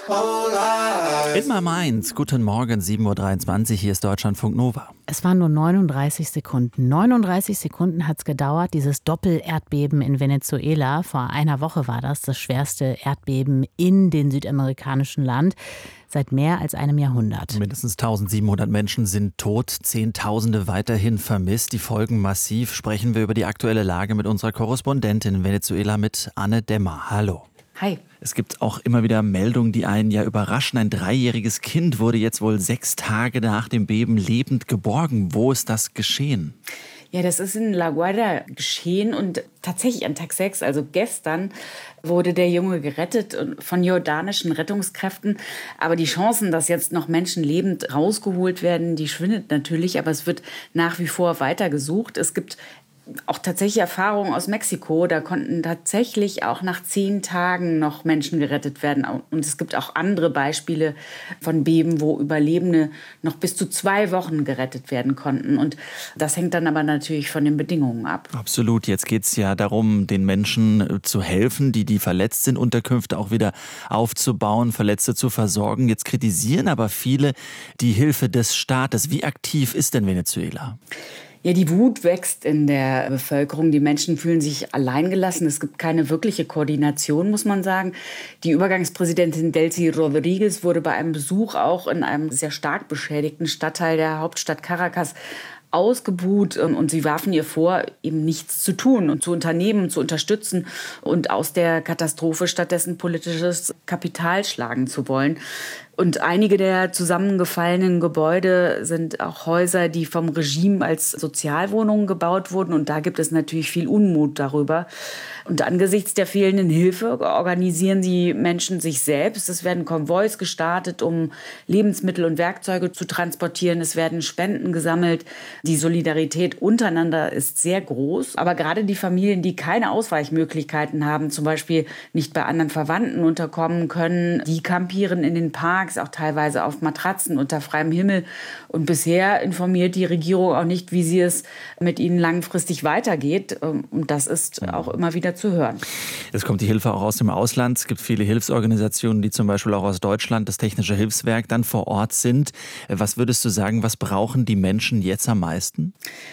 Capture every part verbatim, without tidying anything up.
In my mind. Guten Morgen, sieben Uhr dreiundzwanzig, hier ist Deutschlandfunk Nova. Es waren nur neununddreißig Sekunden. neununddreißig Sekunden hat es gedauert, dieses Doppel-Erdbeben in Venezuela. Vor einer Woche war das das schwerste Erdbeben in dem südamerikanischen Land seit mehr als einem Jahrhundert. Mindestens eintausendsiebenhundert Menschen sind tot, Zehntausende weiterhin vermisst. Die Folgen massiv. Sprechen wir über die aktuelle Lage mit unserer Korrespondentin in Venezuela, mit Anne Demmer. Hallo. Hi. Es gibt auch immer wieder Meldungen, die einen ja überraschen. Ein dreijähriges Kind wurde jetzt wohl sechs Tage nach dem Beben lebend geborgen. Wo ist das geschehen? Ja, das ist in La Guaira geschehen und tatsächlich an Tag sechs, also gestern, wurde der Junge gerettet von jordanischen Rettungskräften. Aber die Chancen, dass jetzt noch Menschen lebend rausgeholt werden, die schwindet natürlich. Aber es wird nach wie vor weiter gesucht. Es gibt auch tatsächlich Erfahrungen aus Mexiko. Da konnten tatsächlich auch nach zehn Tagen noch Menschen gerettet werden. Und es gibt auch andere Beispiele von Beben, wo Überlebende noch bis zu zwei Wochen gerettet werden konnten. Und das hängt dann aber natürlich von den Bedingungen ab. Absolut. Jetzt geht es ja darum, den Menschen zu helfen, die, die verletzt sind, Unterkünfte auch wieder aufzubauen, Verletzte zu versorgen. Jetzt kritisieren aber viele die Hilfe des Staates. Wie aktiv ist denn Venezuela? Ja, die Wut wächst in der Bevölkerung. Die Menschen fühlen sich alleingelassen. Es gibt keine wirkliche Koordination, muss man sagen. Die Übergangspräsidentin Delcy Rodriguez wurde bei einem Besuch auch in einem sehr stark beschädigten Stadtteil der Hauptstadt Caracas ausgebuht, und sie warfen ihr vor, eben nichts zu tun und zu unternehmen, zu unterstützen und aus der Katastrophe stattdessen politisches Kapital schlagen zu wollen. Und einige der zusammengefallenen Gebäude sind auch Häuser, die vom Regime als Sozialwohnungen gebaut wurden. Und da gibt es natürlich viel Unmut darüber. Und angesichts der fehlenden Hilfe organisieren die Menschen sich selbst. Es werden Konvois gestartet, um Lebensmittel und Werkzeuge zu transportieren. Es werden Spenden gesammelt. Die Solidarität untereinander ist sehr groß. Aber gerade die Familien, die keine Ausweichmöglichkeiten haben, zum Beispiel nicht bei anderen Verwandten unterkommen können, die kampieren in den Parks, auch teilweise auf Matratzen unter freiem Himmel. Und bisher informiert die Regierung auch nicht, wie sie es mit ihnen langfristig weitergeht. Und das ist auch immer wieder zu hören. Es kommt die Hilfe auch aus dem Ausland. Es gibt viele Hilfsorganisationen, die zum Beispiel auch aus Deutschland, das Technische Hilfswerk, dann vor Ort sind. Was würdest du sagen, was brauchen die Menschen jetzt am meisten?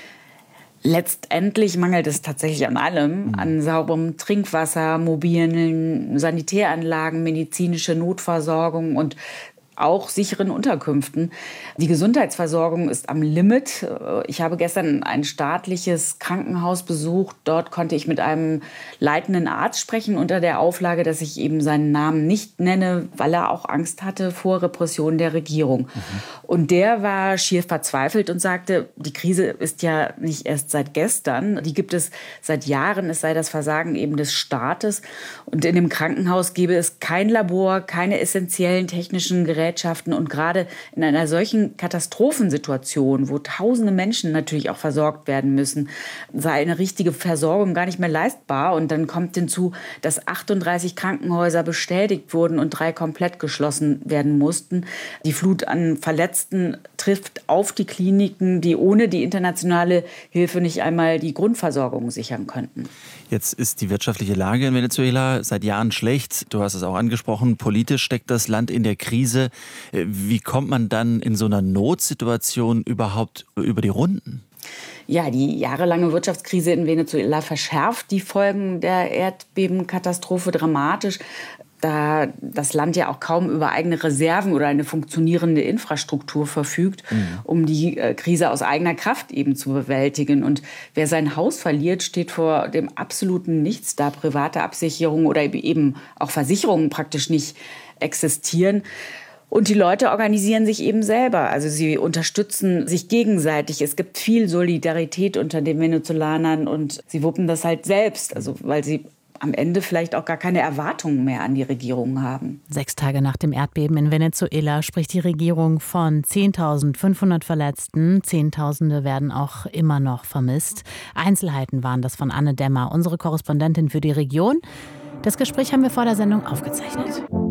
Letztendlich mangelt es tatsächlich an allem, an sauberem Trinkwasser, mobilen Sanitäranlagen, medizinische Notversorgung und auch sicheren Unterkünften. Die Gesundheitsversorgung ist am Limit. Ich habe gestern ein staatliches Krankenhaus besucht. Dort konnte ich mit einem leitenden Arzt sprechen unter der Auflage, dass ich eben seinen Namen nicht nenne, weil er auch Angst hatte vor Repression der Regierung. Mhm. Und der war schier verzweifelt und sagte, die Krise ist ja nicht erst seit gestern. Die gibt es seit Jahren. Es sei das Versagen eben des Staates. Und in dem Krankenhaus gäbe es kein Labor, keine essentiellen technischen Geräte. Und gerade in einer solchen Katastrophensituation, wo tausende Menschen natürlich auch versorgt werden müssen, sei eine richtige Versorgung gar nicht mehr leistbar. Und dann kommt hinzu, dass achtunddreißig Krankenhäuser bestätigt wurden und drei komplett geschlossen werden mussten. Die Flut an Verletzten trifft auf die Kliniken, die ohne die internationale Hilfe nicht einmal die Grundversorgung sichern könnten. Jetzt ist die wirtschaftliche Lage in Venezuela seit Jahren schlecht. Du hast es auch angesprochen, politisch steckt das Land in der Krise. Wie kommt man dann in so einer Notsituation überhaupt über die Runden? Ja, die jahrelange Wirtschaftskrise in Venezuela verschärft die Folgen der Erdbebenkatastrophe dramatisch, da das Land ja auch kaum über eigene Reserven oder eine funktionierende Infrastruktur verfügt, mhm. um die äh, Krise aus eigener Kraft eben zu bewältigen. Und wer sein Haus verliert, steht vor dem absoluten Nichts, da private Absicherungen oder eben auch Versicherungen praktisch nicht existieren. Und die Leute organisieren sich eben selber. Also sie unterstützen sich gegenseitig. Es gibt viel Solidarität unter den Venezolanern und sie wuppen das halt selbst, also weil sie am Ende vielleicht auch gar keine Erwartungen mehr an die Regierung haben. Sechs Tage nach dem Erdbeben in Venezuela spricht die Regierung von zehntausendfünfhundert Verletzten. Zehntausende werden auch immer noch vermisst. Einzelheiten waren das von Anne Demmer, unsere Korrespondentin für die Region. Das Gespräch haben wir vor der Sendung aufgezeichnet.